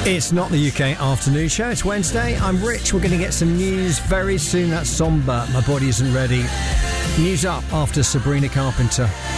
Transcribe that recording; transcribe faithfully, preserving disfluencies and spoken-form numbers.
It's not the U K afternoon show, it's Wednesday. I'm Rich, we're going to get some news very soon. That's somber, my body isn't ready. News up after Sabrina Carpenter.